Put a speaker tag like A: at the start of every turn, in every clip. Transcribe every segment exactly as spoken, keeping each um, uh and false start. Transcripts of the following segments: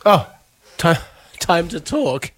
A: Oh, time time to talk.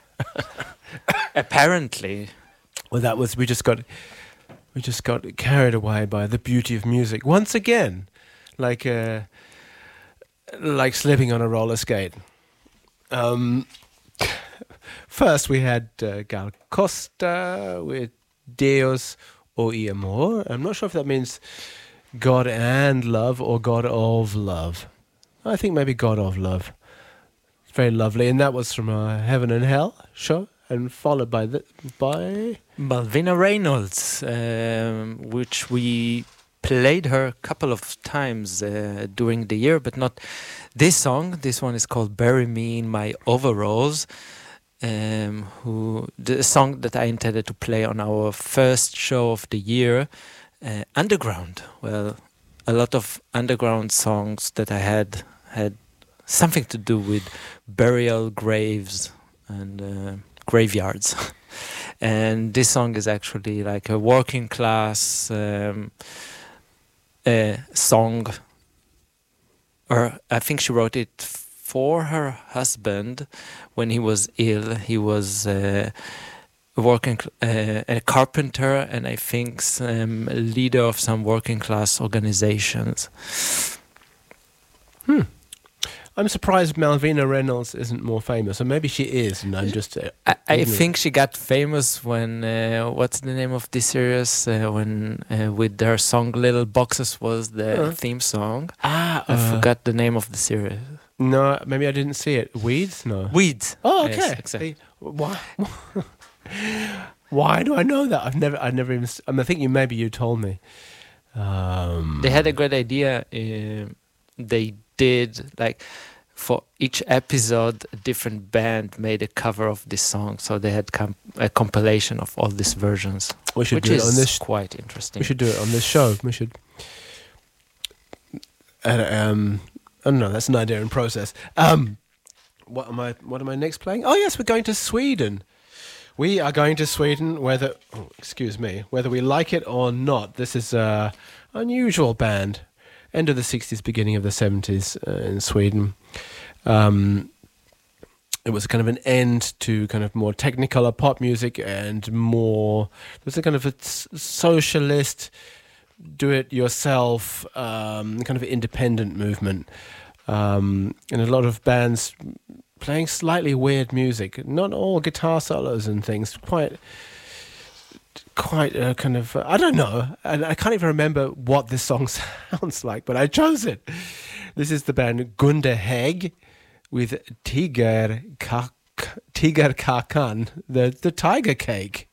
B: Apparently.
A: Well, that was we just got we just got carried away by the beauty of music once again, like uh, like slipping on a roller skate. Um, first we had uh, Gal Costa with Deus o y Amor. I'm not sure if that means God and love or God of love. I think maybe God of love. It's very lovely, and that was from uh, Heaven and Hell show, and followed by the by
B: Malvina Reynolds, um, which we played her a couple of times uh, during the year, but not this song. This one is called Bury Me in My Overalls, um, who the song that I intended to play on our first show of the year, uh, Underground. Well, a lot of underground songs that I had had something to do with burial graves and uh, graveyards. And this song is actually like a working class um, uh, song, or I think she wrote it for her husband when he was ill. He was uh, working uh, a carpenter, and I think some leader of some working class organizations.
A: Hmm. I'm surprised Malvina Reynolds isn't more famous, or maybe she is, and I'm just. Uh,
B: I, I think she got famous when uh, what's the name of this series? Uh, when uh, with their song "Little Boxes" was the
A: uh,
B: theme song.
A: Ah,
B: I
A: uh,
B: forgot the name of the series.
A: No, maybe I didn't see it. Weeds? No.
B: Weeds.
A: Oh, okay.
B: Yes, exactly.
A: Why? Why do I know that? I've never, I've never even. I, mean, I think you maybe you told me. Um,
B: They had a great idea. Uh, they did like for each episode, a different band made a cover of this song. So they had com- a compilation of all these versions.
A: We should
B: which
A: do it
B: is
A: on this.
B: quite interesting.
A: We should do it on this show. We should. Uh, um, I don't know. That's an idea in process. Um, what am I? What am I next playing? Oh yes, we're going to Sweden. We are going to Sweden, whether oh, excuse me, whether we like it or not. This is a unusual band. End of the sixties, beginning of the seventies uh, in Sweden. Um, it was kind of an end to kind of more technicolor pop music and more. It was a kind of a s- socialist, do-it-yourself um, kind of independent movement, um, and a lot of bands playing slightly weird music. Not all guitar solos and things. Quite. Quite a kind of, uh, I don't know, and I can't even remember what this song sounds like, but I chose it. This is the band Gunda Heg with Tiger Kak, Tiger Kakan, the, the tiger cake.